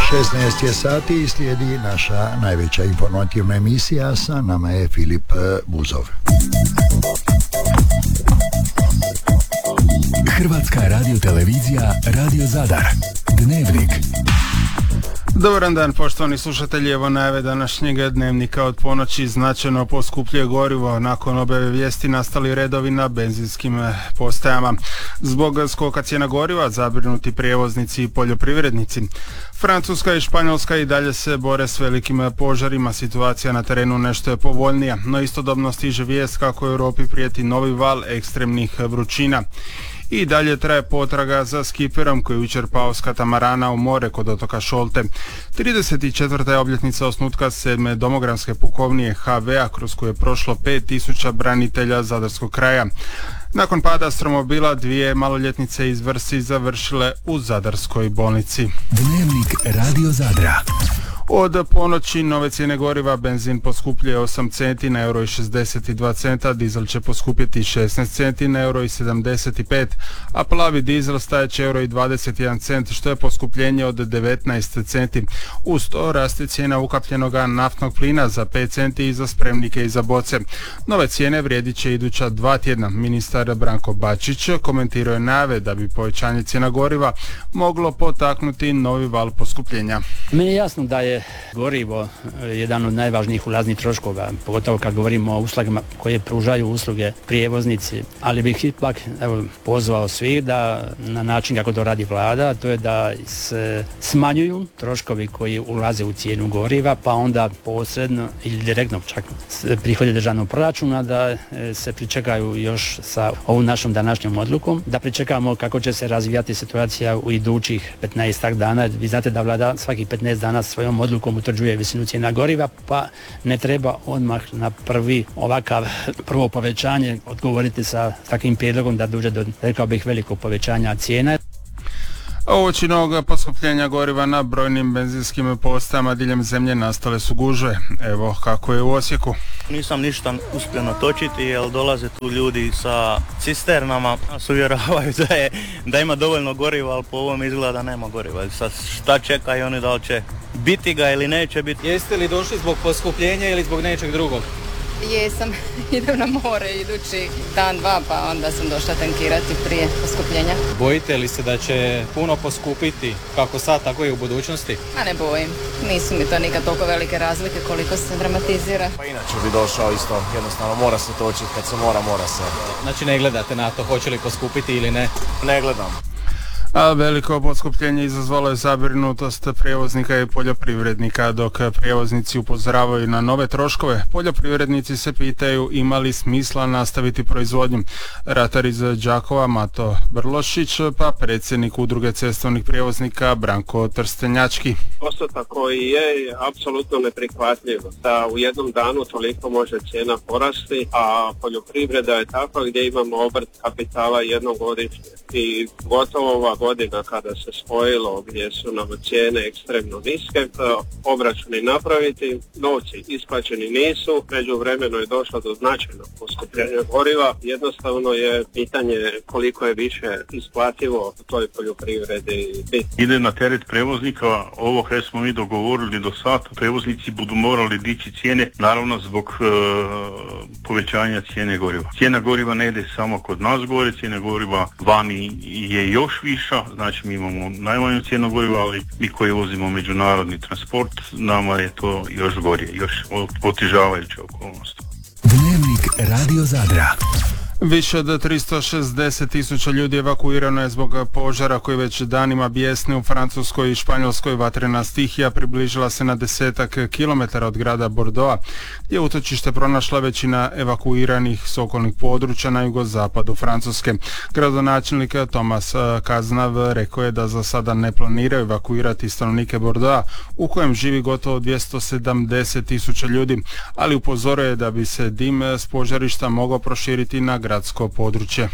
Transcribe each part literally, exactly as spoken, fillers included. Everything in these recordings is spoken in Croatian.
šesnaest je sati i slijedi naša najveća informativna emisija. Sa nama je Filip Buzov. Hrvatska radiotelevizija, Radio Zadar. Dnevnik. Dobar dan, poštovani slušatelji, evo najave današnjeg dnevnika. Od ponoći značajno poskupljuje gorivo. Nakon objave vijesti nastali redovi na benzinskim postajama. Zbog skoka cijena goriva zabrinuti prijevoznici i poljoprivrednici. Francuska i Španjolska i dalje se bore s velikim požarima. Situacija na terenu nešto je povoljnija, no istodobno stiže vijest kako u Europi prijeti novi val ekstremnih vrućina. I dalje traje potraga za skiperom koji je jučer pao s katamarana u more kod otoka Šolte. trideset četvrta je obljetnica osnutka sedme domogranske pukovnije H V-a kroz koju je prošlo pet tisuća branitelja zadarskog kraja. Nakon pada stromobila dvije maloljetnice iz Vrsi završile u zadarskoj bolnici. Dnevnik Radio Zadra. Od ponoći nove cijene goriva, benzin poskupljuje osam centi na euro i šezdeset dva centa, dizel će poskupjeti šesnaest centi na euro i sedamdeset pet, a plavi dizel stajeće euro i dvadeset jedan cent, što je poskupljenje od devetnaest centi. Uz to raste cijena ukapljenog naftnog plina za pet centi i za spremnike i za boce. Nove cijene vrijedit će iduća dva tjedna. Ministar Branko Bačić komentirao je najave da bi povećanje cijena goriva moglo potaknuti novi val poskupljenja. Meni je jasno da je gorivo jedan od najvažnijih ulaznih troškova, pogotovo kad govorimo o uslugama koje pružaju usluge prijevoznici, ali bih ipak evo, pozvao svi da na način kako to radi vlada, to je da se smanjuju troškovi koji ulaze u cijenu goriva, pa onda posredno ili direktno čak prihodi državnog proračuna, da se pričekaju još sa ovom našom današnjom odlukom, da pričekamo kako će se razvijati situacija u idućih petnaestak dana. Vi znate da vlada svakih petnaest dana svojom odlukom utvrđuje visinu cijena goriva, pa ne treba odmah na prvi ovakav prvo povećanje odgovoriti sa takvim prijedlogom da dođe do, rekao bih, velikog povećanja cijena. Uoči novog poskupljenja goriva na brojnim benzinskim postajama diljem zemlje nastale su gužve. Evo kako je u Osijeku. Nisam ništa uspio natočiti jer dolaze tu ljudi sa cisternama, nas uvjeravaju da, je, da ima dovoljno goriva, ali po ovom izgleda da nema goriva. Sad šta čekaju oni, da li će biti ga ili neće biti. Jeste li došli zbog poskupljenja ili zbog nečeg drugog? Jesam, idem na more idući dan, dva, pa onda sam došla tankirati prije poskupljenja. Bojite li se da će puno poskupiti, kako sad, tako i u budućnosti? A ne bojim, nisu mi to nikad toliko velike razlike koliko se dramatizira. Pa inače bi došao isto, jednostavno mora se točiti, kad se mora, mora se. Znači ne gledate na to hoće li poskupiti ili ne? Ne gledam. A veliko poskupljenje izazvalo je zabrinutost prijevoznika i poljoprivrednika. Dok prijevoznici upozoravaju na nove troškove, poljoprivrednici se pitaju ima li smisla nastaviti proizvodnju. Ratar iz Đakova Mato Brlošić, pa predsjednik udruge cestovnih prijevoznika Branko Trstenjački. Postotak koji je, je apsolutno neprihvatljiv. Da u jednom danu toliko može cijena porasti, a poljoprivreda je takva gdje imamo obrt kapitala jednogodišnje. I gotovo ova godina kada se spojilo gdje su nam cijene ekstremno niske, obračuni napraviti, novci isplaćeni nisu, međuvremeno je došlo do značajnog poskupljenja goriva. Jednostavno je pitanje koliko je više isplativo u toj poljoprivredi biti. Ide na teret prevoznika, ovo kad smo mi dogovorili do sada, prevoznici budu morali dići cijene, naravno zbog e, povećanja cijene goriva. Cijena goriva ne ide samo kod nas gore, cijena goriva vani je još viša, znači mi imamo najmanju cijenu goriva, ali mi koji vozimo međunarodni transport, nama je to još gorije, još otežavajuća okolnost. Dnevnik Radio Zadra. Više od tristo šezdeset tisuća ljudi evakuirano je zbog požara koji već danima bijesni u Francuskoj i Španjolskoj. Vatrena stihija približila se na desetak kilometara od grada Bordeauxa, gdje je utočište pronašla većina evakuiranih s okolnih područja na jugozapadu Francuske. Gradonačelnik Tomas Kaznav rekao je da za sada ne planiraju evakuirati stanovnike Bordeauxa, u kojem živi gotovo dvjesto sedamdeset tisuća ljudi, ali upozorio je da bi se dim s požarišta mogao proširiti na gradsko područje.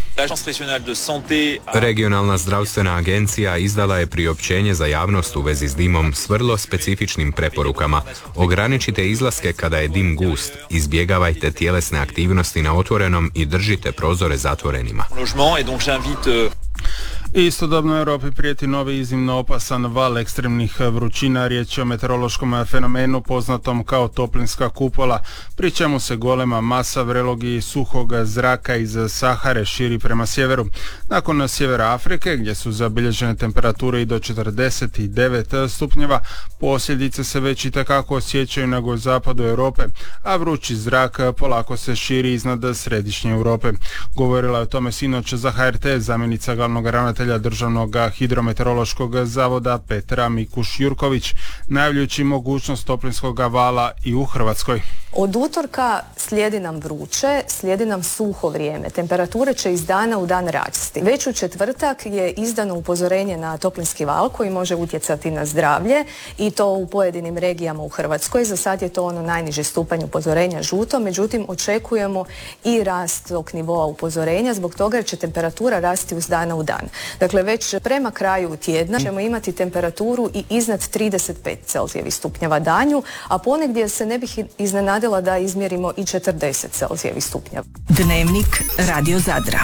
Regionalna zdravstvena agencija izdala je priopćenje za javnost u vezi s dimom s vrlo specifičnim preporukama. Ograničite izlaske kada je dim gust, izbjegavajte tjelesne aktivnosti na otvorenom i držite prozore zatvorenima. Istodobno Europi prijeti novi iznimno opasan val ekstremnih vrućina. Riječ je o meteorološkom fenomenu poznatom kao toplinska kupola, pri čemu se golema masa vrelog i suhog zraka iz Sahare širi prema sjeveru. Nakon sjevera Afrike, gdje su zabilježene temperature i do četrdeset devet stupnjeva, posljedice se već itekako osjećaju na zapadu Europe, a vrući zrak polako se širi iznad središnje Europe. Govorila je o tome sinoć za H R T zamjenica glavnog ravnatelja Državnog hidrometeorološkog zavoda Petra Mikuš-Jurković, najavljujući mogućnost toplinskog vala i u Hrvatskoj. Od utorka slijedi nam vruće, slijedi nam suho vrijeme. Temperature će iz dana u dan rasti. Već u četvrtak je izdano upozorenje na toplinski val koji može utjecati na zdravlje i to u pojedinim regijama u Hrvatskoj. Za sad je to ono najniži stupanj upozorenja žuto, međutim očekujemo i rast tog nivoa upozorenja zbog toga jer će temperatura rasti iz dana u dan. Dakle, već prema kraju tjedna ćemo imati temperaturu i iznad trideset pet Celzijevih stupnjeva danju, a ponegdje se ne bih iznenadila da izmjerimo i četrdeset Celzijevih stupnjeva. Dnevnik Radio Zadra.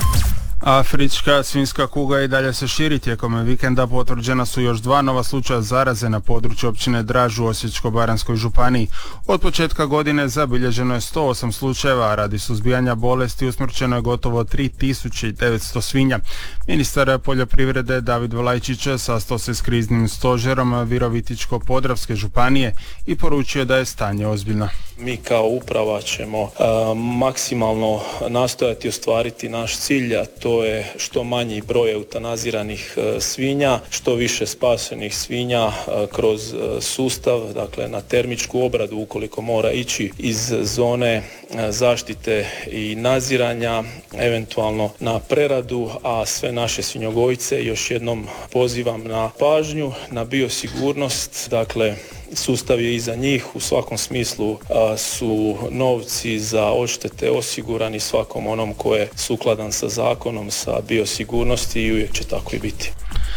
Afrička svinjska kuga i dalje se širi. Tijekom vikenda potvrđena su još dva nova slučaja zaraze na području općine Draž u Osječko-baranjskoj županiji. Od početka godine zabilježeno je sto osam slučajeva, a radi suzbijanja bolesti usmrćeno je gotovo tri tisuće devetsto svinja. Ministar poljoprivrede David Vlajčić sastao se s kriznim stožerom Virovitičko-podravske županije i poručio da je stanje ozbiljno. Mi kao uprava ćemo uh, maksimalno nastojati ostvariti naš cilj, a to je što manji broj eutanaziranih uh, svinja, što više spašenih svinja uh, kroz uh, sustav, dakle na termičku obradu ukoliko mora ići iz zone uh, zaštite i nadziranja, eventualno na preradu, a sve naše svinjogojce još jednom pozivam na pažnju, na biosigurnost, dakle sustav je iza njih, u svakom smislu a, su novci za odštete osigurani svakom onom ko je sukladan sa zakonom, sa biosigurnosti i uvijek će tako i biti.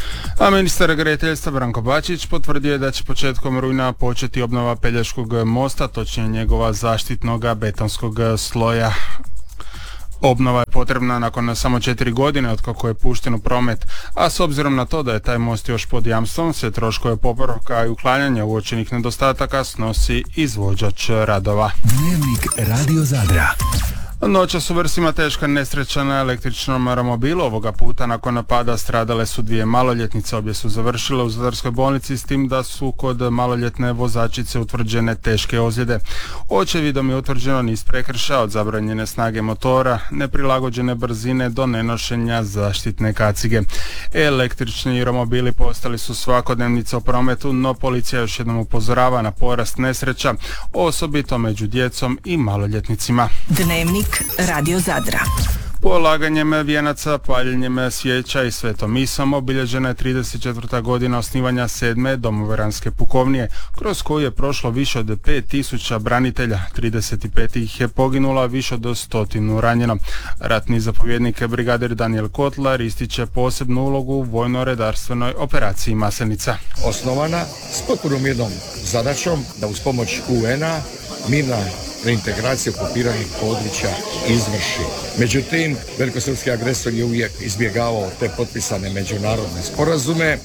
A ministar graditeljstva Branko Bačić potvrdio je da će početkom rujna početi obnova Pelješkog mosta, točnije njegova zaštitnog betonskog sloja. Obnova je potrebna nakon samo četiri godine od kako je pušten u promet, a s obzirom na to da je taj most još pod jamstvom, sve troškove popravka i uklanjanja uočenih nedostataka snosi izvođač radova. Dnevnik Radio Zadra. Noćas u Vrsima teška nesreća na električnom romobilu. Ovoga puta nakon napada stradale su dvije maloljetnice. Obje su završile u Zadarskoj bolnici, s tim da su kod maloljetne vozačice utvrđene teške ozljede. Očevidom je utvrđeno niz prekršaja od zabranjene snage motora, neprilagođene brzine do nenošenja zaštitne kacige. Električni romobili postali su svakodnevnica u prometu, no policija još jednom upozorava na porast nesreća, osobito među djecom i maloljetnicima. Dnevnik Radio Zadra. Polaganjem vijenaca, paljenjem svijeća i svetom misom obilježena je trideset četvrta godina osnivanja sedme domoveranske pukovnije, kroz koju je prošlo više od pet tisuća branitelja, trideset pet ih je poginulo, više od stotinu ranjeno. Ratni zapovjednik brigadir Daniel Kotlar ističe posebnu ulogu u vojno-redarstvenoj operaciji Maslenica. Osnovana s potpunom jednom zadaćom da uz pomoć U N-a mirna reintegracija okupiranih područja izvrši. Međutim, velikosrpski agresor je uvijek izbjegavao te potpisane međunarodne sporazume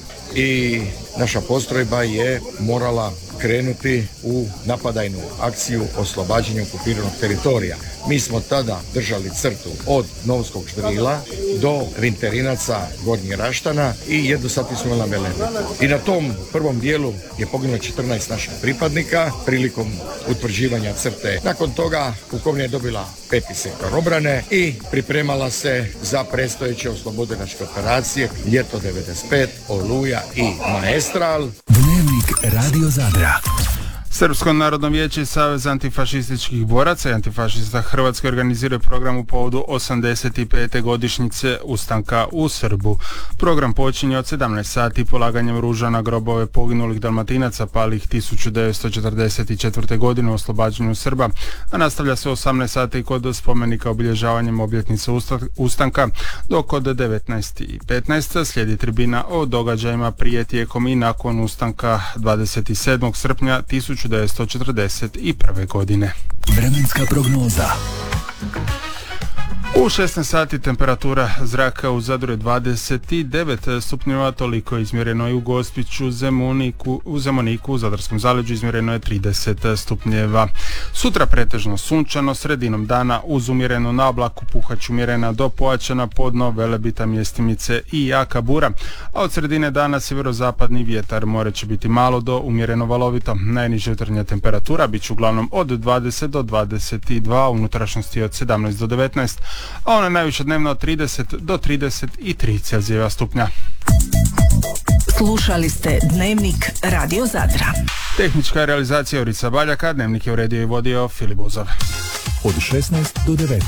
i naša postrojba je morala krenuti u napadajnu akciju oslobađanja okupiranog teritorija. Mi smo tada držali crtu od Novskog Ždrila do Rinterinaca Gornjih Raštana i jednu sati smo na Velenu. I na tom prvom dijelu je poginulo četrnaest naših pripadnika prilikom utvrđivanja crte. Nakon toga pukovnija je dobila peti sektor obrane i pripremala se za predstojeće oslobodilačke operacije ljeto devedeset pet, Oluja i Maestral. Dnevnik Radio Zadra. Srpsko narodno vijeće i Savez antifašističkih boraca i antifašista Hrvatske organiziraju program u povodu osamdeset pete godišnjice ustanka u Srbu. Program počinje od sedamnaest sati polaganjem ruža na grobove poginulih Dalmatinaca palih tisuću devetsto četrdeset četvrte. godine u oslobađanju Srba, a nastavlja se osamnaest sati kod spomenika obilježavanjem obljetnice ustanka, dok od devetnaest i petnaest slijedi tribina o događajima prije, tijekom i nakon ustanka dvadeset sedmog srpnja tisuću devetsto četrdeset prve. godine. Vremenska prognoza. U šesnaest sati temperatura zraka u Zadru je dvadeset devet stupnjeva, toliko je izmjereno i u Gospiću, Zemuniku, u Zemoniku, u Zadarskom zaleđu izmjereno je trideset stupnjeva. Sutra pretežno sunčano, sredinom dana uz umjereno na oblaku puhać umjerena do pojačana podno, Velebita, mjestimice i jaka bura, a od sredine dana sjeverozapadni vjetar, more će biti malo do umjereno valovito. Najniža jutarnja temperatura bit će uglavnom od dvadeset do dvadeset dva, u unutrašnjosti od sedamnaest do devetnaest, a ona najviša dnevno od trideset do trideset tri Celzijeva stupnja. Slušali ste Dnevnik Radio Zadra. Tehnička realizacija Jurica Baljaka, Dnevnik je uredio i vodio Filip Buzov. Od šesnaest do devetnaest.